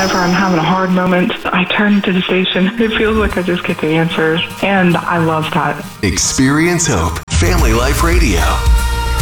whenever I'm having a hard moment, I turn to the station. It feels like I just get the answers, and I love that. Experience Hope. Family Life Radio.